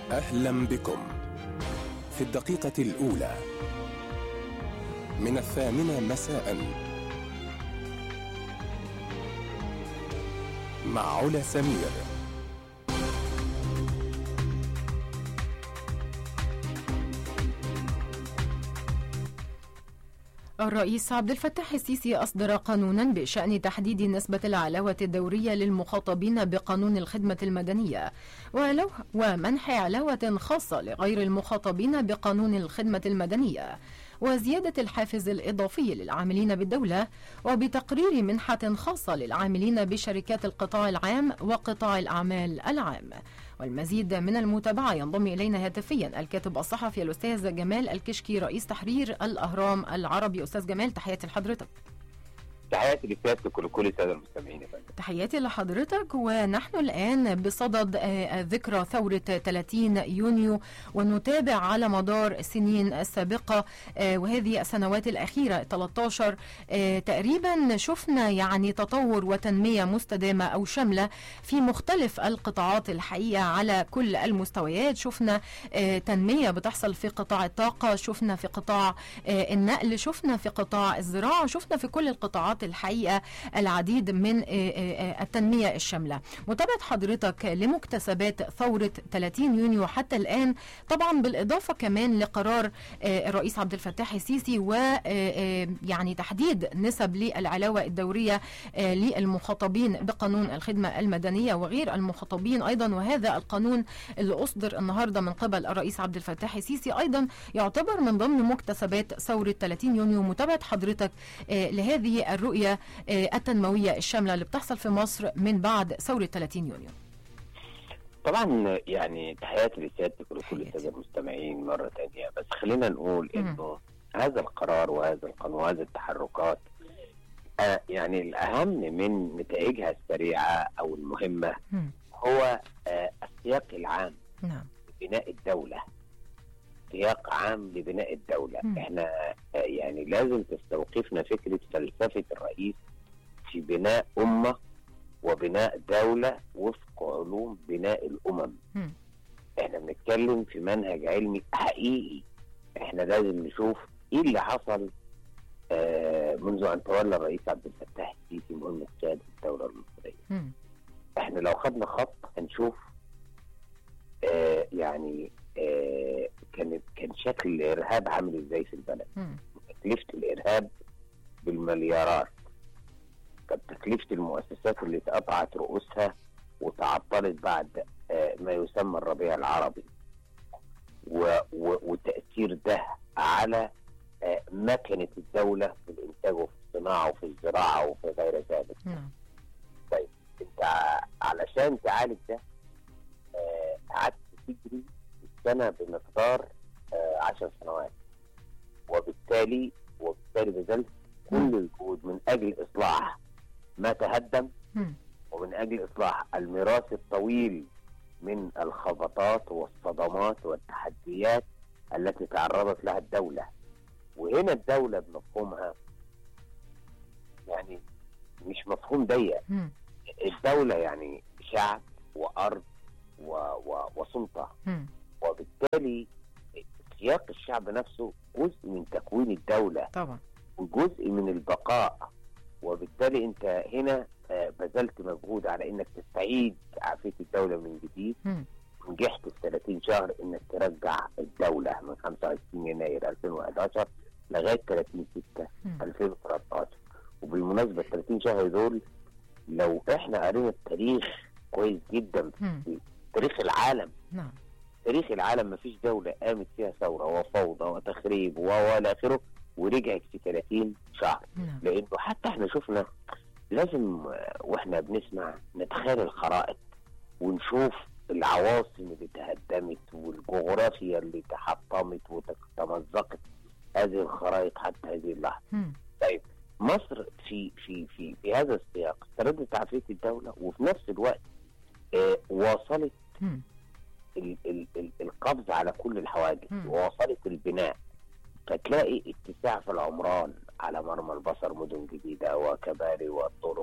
أهلا بكم في الدقيقة الأولى من 8:00 مساء مع علا سمير. الرئيس عبد الفتاح السيسي أصدر قانونا بشأن تحديد نسبة العلاوة الدورية للمخاطبين بقانون الخدمة المدنية ومنح علاوة خاصة لغير المخاطبين بقانون الخدمة المدنية، وزيادة الحافز الإضافي للعاملين بالدولة، وبتقرير منحة خاصة للعاملين بشركات القطاع العام وقطاع الأعمال العام. والمزيد من المتابعة ينضم إلينا هاتفيا الكاتب الصحفي الأستاذ جمال الكشكي رئيس تحرير الأهرام العربي. أستاذ جمال، تحياتي لحضرتك. تحياتي لسيادتك ولكل الساده المستمعين. تحياتي لحضرتك. ونحن الآن بصدد ذكرى ثورة 30 يونيو، ونتابع على مدار السنين السابقة وهذه السنوات الأخيرة 13 تقريبا شفنا يعني تطور وتنمية مستدامة أو شاملة في مختلف القطاعات الحقيقة على كل المستويات. شفنا تنمية بتحصل في قطاع الطاقة، شفنا في قطاع النقل، شفنا في قطاع الزراعة، شفنا في كل القطاعات الحقيقة العديد من التنمية الشاملة. متابعة حضرتك لمكتسبات ثورة 30 يونيو حتى الآن، طبعا بالإضافة كمان لقرار الرئيس عبد الفتاح السيسي ويعني تحديد نسب للعلاوة الدورية للمخاطبين بقانون الخدمة المدنية وغير المخاطبين أيضا، وهذا القانون اللي أصدر النهاردة من قبل الرئيس عبد الفتاح السيسي أيضا يعتبر من ضمن مكتسبات ثورة 30 يونيو. متابعة حضرتك لهذه الرؤية التنموية الشاملة اللي بتحصل في مصر من بعد ثورة 30 يونيو. طبعا يعني تحياتي لسيادتك ولكل الساده المستمعين مرة ثانية. بس خلينا نقول انه هذا القرار وهذا القانون وهذه التحركات يعني الأهم من نتائجها السريعة أو المهمة هو السياق العام لبناء الدولة. سياق عام لبناء الدولة. احنا يعني لازم تستوقفنا فكرة فلسفة الرئيس في بناء أمة وبناء دولة وفق علوم بناء الأمم. احنا بنتكلم في منهج علمي حقيقي. احنا لازم نشوف ايه اللي حصل منذ ان تولى الرئيس عبد الفتاح السيسي مهمة قيادة الدولة المصرية. احنا لو خدنا خط هنشوف يعني كان شكل الإرهاب عامل ازاي في البلد. تكلفة الإرهاب بالمليارات، كانت تكلفة المؤسسات اللي اتقطعت رؤوسها وتعطلت بعد ما يسمى الربيع العربي، وتأثير ده على مكنة الدولة في الإنتاج وفي الصناعة وفي الزراعة وفي غير ذلك. طيب انت علشان تعالج ده قعدت تجري السنة بمقدار 10 سنوات، وبالتالي بذلك كل الجهود من أجل إصلاح ما تهدم ومن أجل إصلاح الميراث الطويل من الخبطات والصدمات والتحديات التي تعرضت لها الدولة. وهنا الدولة بمفهومها يعني مش مفهوم ضيق. الدولة يعني شعب وأرض وسلطة، وبالتالي سياق الشعب نفسه جزء من تكوين الدولة طبعا وجزء من البقاء. وبالتالي انت هنا بذلت مجهود على انك تستعيد عافية الدولة من جديد. نجحت في 30 شهر انك ترجع الدولة من 25 يناير 2011 لغاية 30/6/2013. وبالمناسبة 30 شهر دول لو احنا قرينا التاريخ كويس جدا في تاريخ العالم، تاريخ العالم مفيش دولة قامت فيها ثورة وفوضى وتخريب والى اخره ورجعت في 30 شهر. لانه حتى احنا شفنا لازم واحنا بنسمع نتخيل الخرائط ونشوف العواصم اللي تهدمت والجغرافيا اللي تحطمت وتمزقت هذه الخرائط حتى هذه اللحظة. طيب مصر في هذا السياق استردت عافية الدولة، وفي نفس الوقت واصلت القبض على كل الحواجز وواصلت البناء. فتلاقي اتساع في العمران على مرمى البصر، مدن جديدة وكباري والطرق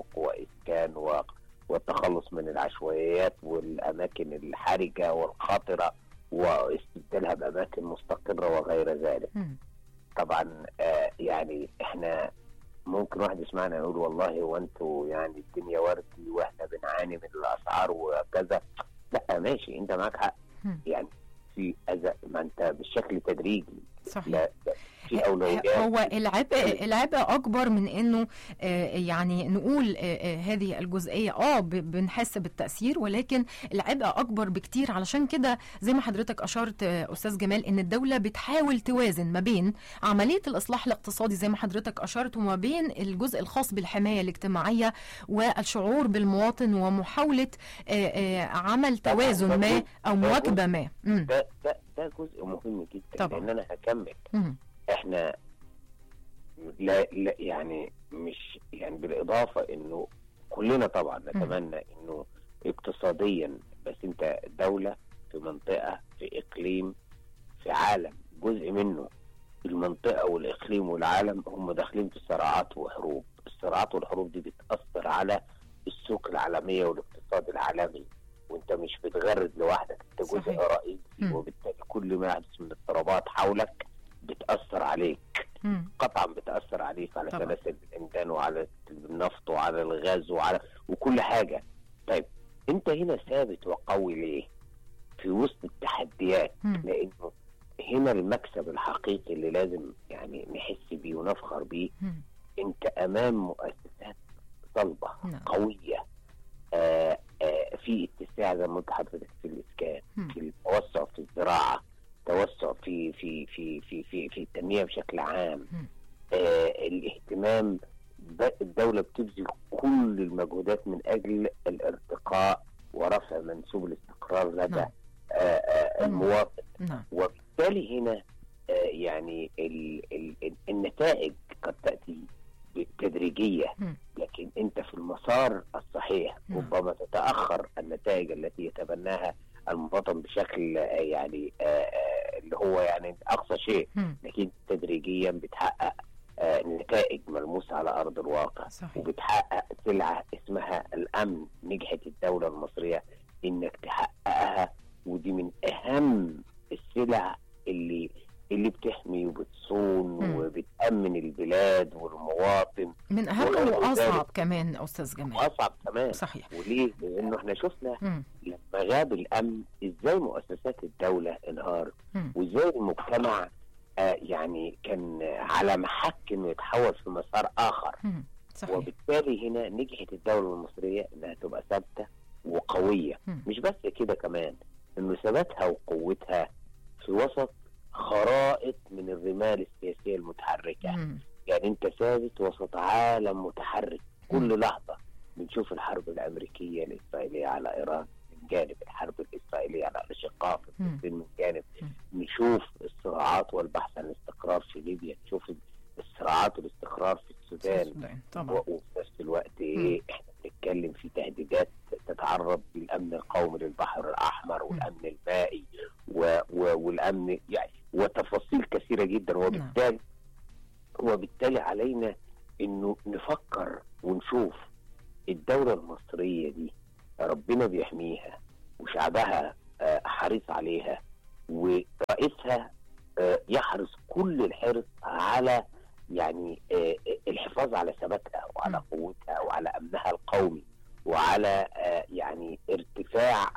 وإسكان والتخلص من العشوائيات والأماكن الحرجة والخطرة واستبدالها بأماكن مستقرة وغير ذلك. طبعا يعني احنا ممكن واحد يسمعنا يقول والله وانتوا يعني الدنيا وردي واحنا بنعاني من الاسعار وكذا. لا ماشي، انت معاك حق، يعني في ما انت بالشكل تدريجي. صحيح. لا في اولويات. هو العبء اكبر من انه يعني نقول هذه الجزئيه بنحس بالتاثير، ولكن العبء اكبر بكتير. علشان كده زي ما حضرتك اشرت استاذ جمال ان الدوله بتحاول توازن ما بين عمليه الاصلاح الاقتصادي زي ما حضرتك اشرت، وما بين الجزء الخاص بالحمايه الاجتماعيه والشعور بالمواطن، ومحاوله عمل توازن ما او مواكبه ما. ده جزء مهم جدا طبعا. لان انا هكمل. احنا لا يعني مش يعني بالاضافه انه كلنا طبعا نتمنى انه اقتصاديا، بس انت دوله في منطقه في اقليم في عالم، جزء منه المنطقه والاقليم والعالم هم داخلين في صراعات وحروب. الصراعات والحروب دي بتاثر على السوق العالميه والاقتصاد العالمي، وانت مش بتغرد لوحدك، انت جزء رئيسي، وبالتالي كل ما يحدث من اضطرابات حولك بتأثر عليك. قطعا بتأثر عليك على سلاسل الإمداد وعلى النفط وعلى الغاز وكل حاجة. طيب انت هنا ثابت وقوي ليه في وسط التحديات؟ لأنه هنا المكسب الحقيقي اللي لازم يعني نحس بيه ونفخر بيه. انت أمام مؤسسات صلبة قوية، في اتساع زي ما قلت حضرتك في الإسكان، في التوسع في الزراعة، توسع في في في في في في التنمية بشكل عام، الاهتمام. الدولة بتبذل كل المجهودات من أجل الارتقاء ورفع منسوب الاستقرار لدى المواطن. وبالتالي هنا يعني النتائج قد تأتي بالتدريجية، لكن أنت في المسار الصحيح. ربما تتأخر النتائج التي يتبناها المواطن بشكل يعني اللي هو يعني أقصى شيء، لكن تدريجيا بتحقق نتائج ملموسة على أرض الواقع. صحيح. وبتحقق سلعة اسمها الأمن. نجحت الدولة المصرية إنك تحققها، ودي من أهم السلع اللي بتحمي وبتصون وبتأمن البلاد والمواطن. من أهم وأصعب كمان أستاذ جمال. وأصعب كمان. صحيح. وليه؟ لأنه احنا شفنا لما غاب الأمن إزاي مؤسسات الدولة انهار، وإزاي المجتمع يعني كان على محك إنه يتحول في مسار آخر. صحيح. وبالتالي هنا نجحت الدولة المصرية إنها تبقى ثابتة وقوية. مش بس كده، كمان إنه ثباتها وقوتها في وسط خرائط من الرمال السياسية المتحركة. يعني انت ثابت وسط عالم متحرك. كل لحظة بنشوف الحرب الأمريكية الإسرائيلية على إيران من جانب، الحرب الإسرائيلية على الأشقاء في فلسطين من جانب، نشوف الصراعات والبحث عن الاستقرار في ليبيا، نشوف الصراعات والاستقرار في السودان. وفي نفس الوقت احنا بنتكلم في تهديدات تتعرض للأمن القومي للبحر الأحمر والأمن المائي والأمن يعني وتفاصيل كثيرة جدا. وبالتالي علينا انه نفكر ونشوف الدولة المصرية دي ربنا بيحميها، وشعبها حريص عليها، ورئيسها يحرص كل الحرص على يعني الحفاظ على ثباتها وعلى قوتها وعلى أمنها القومي، وعلى يعني ارتفاع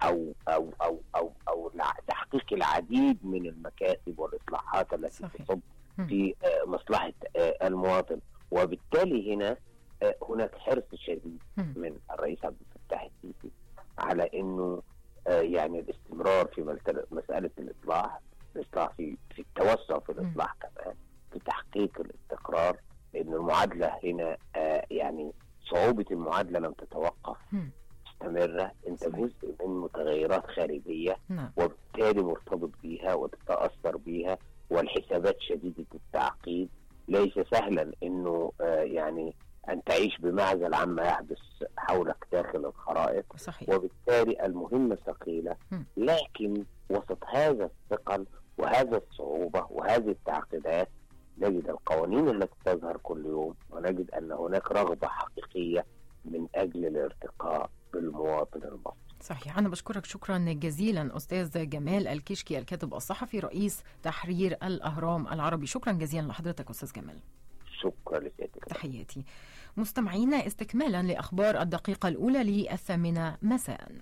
أو تحقيق العديد من المكاسب والإصلاحات التي تصب في مصلحة المواطن. وبالتالي هنا هناك حرص شديد من الرئيس عبد الفتاح السيسي على انه يعني الاستمرار في مسألة الإصلاح في التوسع في الإصلاح، كمان في تحقيق الاستقرار. لأن المعادلة هنا يعني صعوبة المعادلة لم تتوقف، مستمرة. انت جزء من متغيرات خارجية، وبالتالي مرتبط بيها وتتأثر بيها، والحسابات شديدة التعقيد. ليس سهلا انه يعني ان تعيش بمعزل عما يحدث حولك داخل الخرائط. صحيح. وبالتالي المهمة ثقيلة، لكن وسط هذا الثقل وهذا الصعوبة وهذه التعقيدات نجد القوانين التي تظهر كل يوم، ونجد ان هناك رغبة حقيقية من اجل الارتقاء بالمواطن المصري. صحيح. أنا بشكرك شكرا جزيلا أستاذ جمال الكشكي الكاتب الصحفي رئيس تحرير الأهرام العربي. شكرا جزيلا لحضرتك أستاذ جمال. شكرا لسيادتك. تحياتي. مستمعينا، استكمالا لأخبار الدقيقة الأولى ل8 مساء.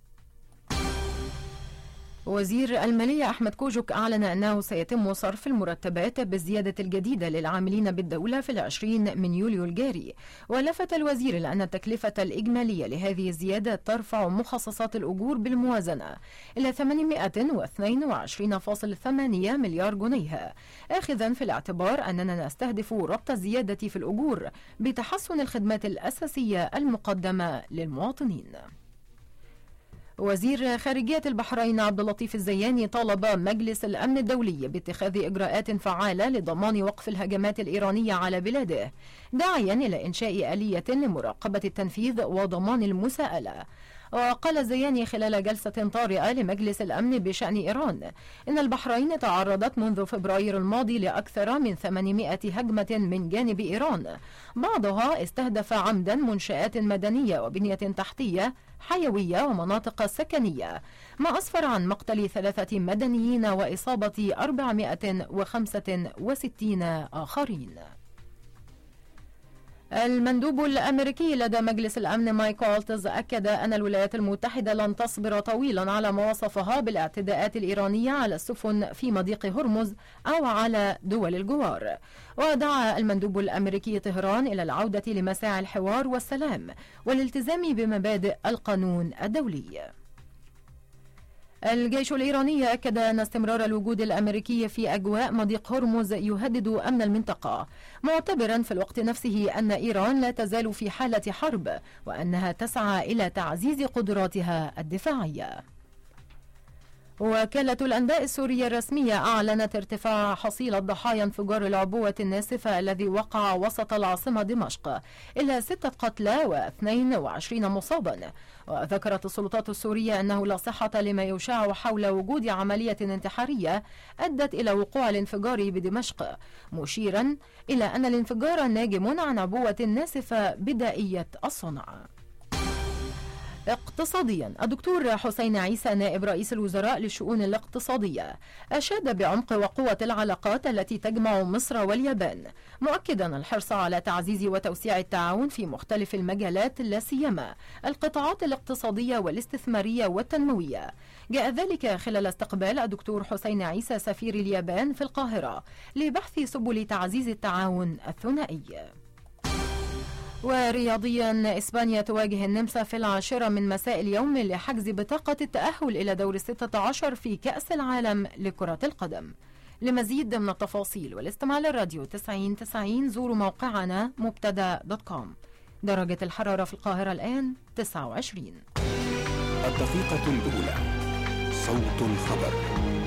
وزير المالية أحمد كوجك أعلن أنه سيتم صرف المرتبات بالزيادة الجديدة للعاملين بالدولة في 20 من يوليو الجاري. ولفت الوزير لأن التكلفة الإجمالية لهذه الزيادة ترفع مخصصات الأجور بالموازنة إلى 822.8 مليار جنيه، آخذا في الاعتبار أننا نستهدف ربط الزيادة في الأجور بتحسن الخدمات الأساسية المقدمة للمواطنين. وزير خارجية البحرين عبد اللطيف الزياني طالب مجلس الأمن الدولي باتخاذ إجراءات فعالة لضمان وقف الهجمات الإيرانية على بلاده، داعيا إلى إنشاء آلية لمراقبة التنفيذ وضمان المساءلة. وقال الزياني خلال جلسة طارئة لمجلس الأمن بشأن إيران إن البحرين تعرضت منذ فبراير الماضي لأكثر من 800 هجمة من جانب إيران، بعضها استهدف عمدا منشآت مدنية وبنية تحتية حيوية ومناطق سكنية، ما أسفر عن مقتل 3 مدنيين وإصابة 465 آخرين. المندوب الأمريكي لدى مجلس الأمن مايك والتز أكد أن الولايات المتحدة لن تصبر طويلا على ما وصفها بالاعتداءات الإيرانية على السفن في مضيق هرمز أو على دول الجوار. ودعا المندوب الأمريكي طهران إلى العودة لمساعي الحوار والسلام والالتزام بمبادئ القانون الدولي. الجيش الإيراني أكد أن استمرار الوجود الأمريكي في أجواء مضيق هرمز يهدد أمن المنطقة، معتبرا في الوقت نفسه أن إيران لا تزال في حالة حرب وأنها تسعى إلى تعزيز قدراتها الدفاعية. وكالة الأنباء السورية الرسمية أعلنت ارتفاع حصيلة ضحايا انفجار العبوة الناسفة الذي وقع وسط العاصمة دمشق إلى 6 قتلى و22 مصابا. وذكرت السلطات السورية أنه لا صحة لما يشاع حول وجود عملية انتحارية أدت إلى وقوع الانفجار بدمشق، مشيرا إلى أن الانفجار ناجم عن عبوة ناسفة بدائية الصنع. اقتصاديا، الدكتور حسين عيسى نائب رئيس الوزراء للشؤون الاقتصادية أشاد بعمق وقوة العلاقات التي تجمع مصر واليابان، مؤكدا الحرص على تعزيز وتوسيع التعاون في مختلف المجالات لا سيما القطاعات الاقتصادية والاستثمارية والتنموية. جاء ذلك خلال استقبال الدكتور حسين عيسى سفير اليابان في القاهرة لبحث سبل تعزيز التعاون الثنائي. ورياضيا، إسبانيا تواجه النمسا في 10 من مساء اليوم لحجز بطاقة التأهل إلى دور 16 في كأس العالم لكرة القدم. لمزيد من التفاصيل والاستماع للراديو 90-90 زوروا موقعنا مبتدا.com. درجة الحرارة في القاهرة الآن 29. الدقيقة الأولى، صوت الخبر.